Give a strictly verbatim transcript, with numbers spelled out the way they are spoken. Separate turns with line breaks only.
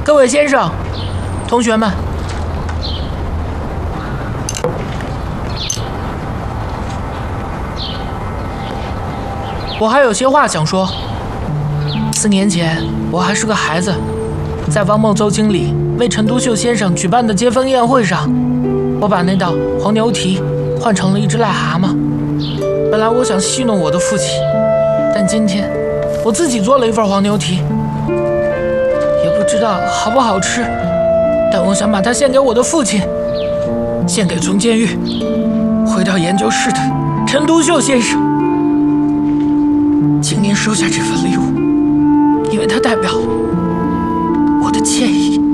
各位先生、同学们，我还有些话想说。四年前，我还是个孩子，在汪孟邹经理为陈独秀先生举办的接风宴会上，我把那道黄牛蹄换成了一只癞蛤蟆。本来我想戏弄我的父亲，但今天我自己做了一份黄牛蹄，也不知道好不好吃，但我想把它献给我的父亲，献给从监狱回到研究室的陈独秀先生。请您收下这份礼物，因为它代表